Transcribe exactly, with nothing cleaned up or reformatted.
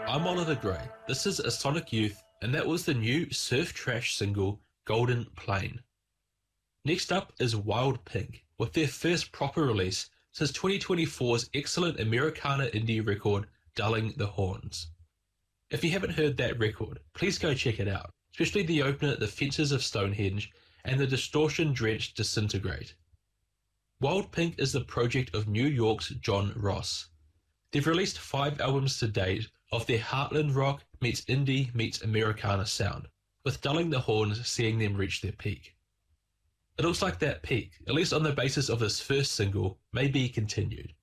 I'm Oliver Gray, this is A Sonic Youth, and that was the new Surf Trash single, Golden Plain. Next up is Wild Pink, with their first proper release since twenty twenty-four's excellent Americana indie record, Dulling the Horns. If you haven't heard that record, please go check it out, especially the opener The Fences of Stonehenge and the distortion-drenched Disintegrate. Wild Pink is the project of New York's John Ross. They've released five albums to date of their Heartland rock meets indie meets Americana sound, with Dulling the Horns seeing them reach their peak. It looks like that peak, at least on the basis of this first single, may be continued.